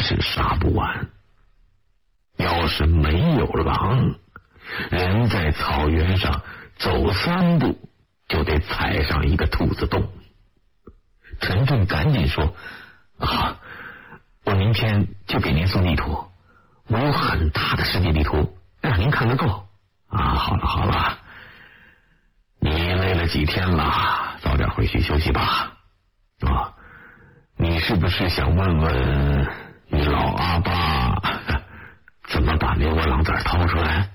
是杀不完。要是没有狼，人在草原上走3步就得踩上一个兔子洞。陈震赶紧说：啊，我明天就给您送地图，我有很大的世界地图，让您看个够。啊，好了好了，你累了几天了，早点回去休息吧。啊，你是不是想问问你老阿爸怎么把那窝狼崽掏出来？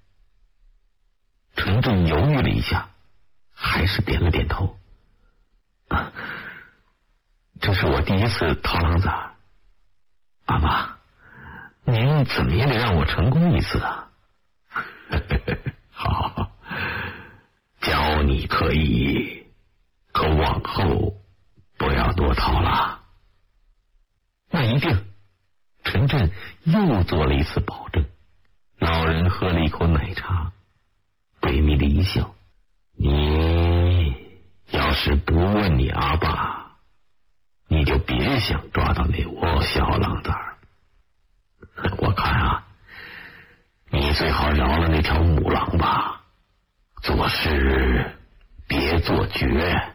陈震犹豫了一下，还是点了点头。啊，这是我第一次掏狼崽，阿爸，您怎么也得让我成功一次啊！好，教你可以，可往后不要多掏了。那一定。陈震又做了一次保证。老人喝了一口奶茶，诡秘的一笑：你要是不问你阿爸，你就别想抓到那窝小狼崽儿。我看啊，你最好饶了那条母狼吧，做事别做绝。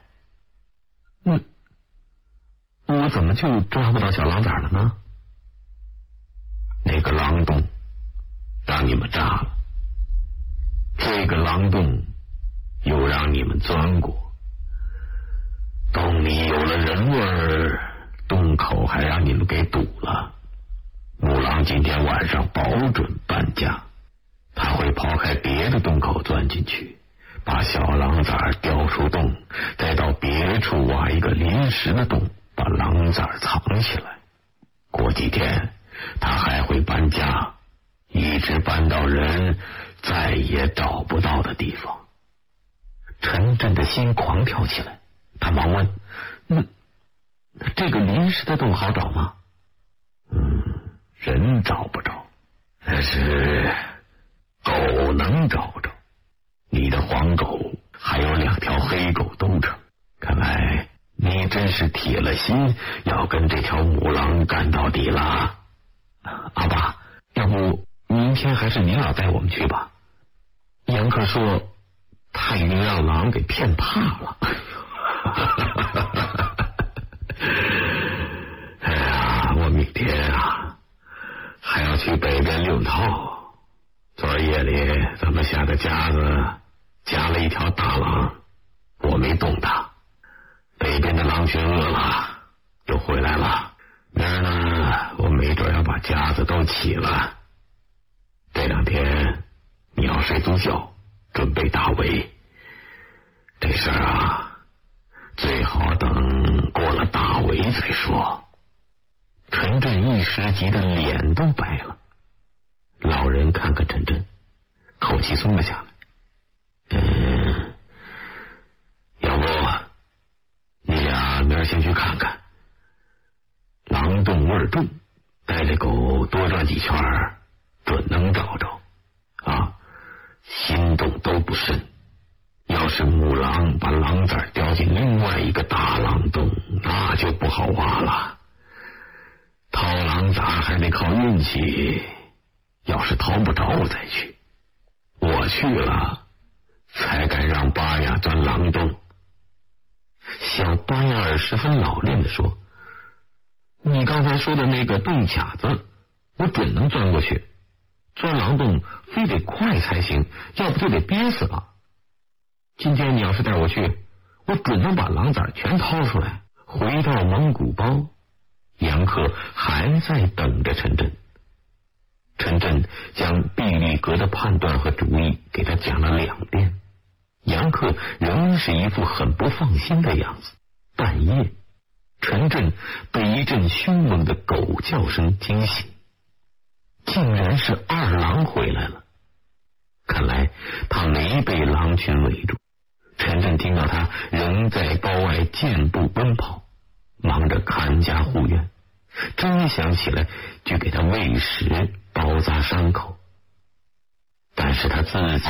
我怎么就抓不到小狼崽了呢？那个狼洞让你们炸了，这个狼洞又让你们钻过，洞里有了人味儿，洞口还让你们给堵了。母狼今天晚上保准搬家，他会刨开别的洞口钻进去，把小狼崽叼出洞，再到别处挖一个临时的洞，把狼崽藏起来。过几天他还会搬家，一直搬到人再也找不到的地方。陈震的心狂跳起来，他忙问：这个临时的洞好找吗？人找不着，但是狗能找着。你的黄狗还有2条黑狗都成，看来你真是铁了心要跟这条母狼干到底了。阿爸，要不明天还是您老带我们去吧？杨克说他已经让狼给骗怕了。哎呀，我明天啊还要去北边遛套。昨夜里咱们下的夹子夹了一条大狼，我没动它。北边的狼群饿了又回来了，明儿呢我没准要把夹子都起了。这2天你要睡足觉，准备大围。这事儿啊最好等过了大围再说。陈震一时急得脸都白了。老人看看陈震，口气松了下来。要不你俩明儿先去看看，狼洞味儿重，带着狗多转几圈准能找着啊。心动都不慎，要是母狼把狼崽叼进另外一个大狼洞，那就不好挖了。掏狼崽还得靠运气，要是掏不着我再去，我去了才敢让巴雅钻狼洞。小巴雅尔十分老练地说：你刚才说的那个洞卡子我准能钻过去，钻狼洞非得快才行，要不就得憋死了。今天你要是带我去，我准能把狼崽全掏出来。回到蒙古包，杨克还在等着陈震。陈震将毕律格的判断和主意给他讲了2遍，杨克仍是一副很不放心的样子。半夜，陈震被一阵凶猛的狗叫声惊醒，竟然是2郎回来了。看来他没被狼群围住。陈震听到他仍在包外健步奔跑，忙着看家护院，真想起来去给他喂食包扎伤口，但是他自己